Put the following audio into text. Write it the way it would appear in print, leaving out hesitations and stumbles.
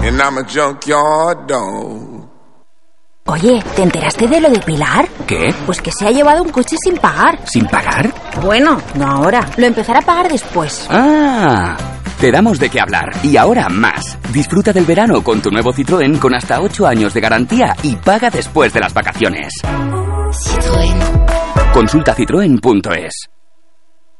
and I'm a junkyard dog. Oye, ¿te enteraste de lo de Pilar? ¿Qué? Pues que se ha llevado un coche sin pagar. ¿Sin pagar? Bueno, no ahora. Lo empezará a pagar después. ¡Ah! Te damos de qué hablar. Y ahora más. Disfruta del verano con tu nuevo Citroën con hasta 8 años de garantía y paga después de las vacaciones. Citroën. Consulta citroen.es.